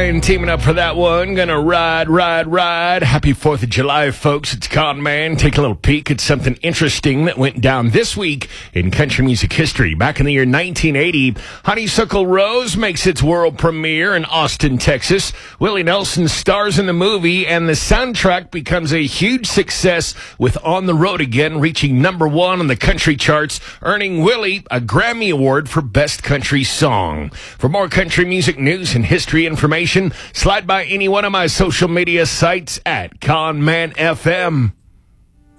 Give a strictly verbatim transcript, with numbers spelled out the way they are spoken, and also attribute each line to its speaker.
Speaker 1: Man teaming up for that one. Gonna ride, ride, ride. Happy fourth of July, folks. It's Con Man. Take a little peek at something interesting that went down this week in country music history. Back in the year nineteen eighty, Honeysuckle Rose makes its world premiere in Austin, Texas. Willie Nelson stars in the movie, and the soundtrack becomes a huge success with On the Road Again, reaching number one on the country charts, earning Willie a Grammy Award for Best Country Song. For more country music news and history information, slide by any one of my social media sites at Con Man F M.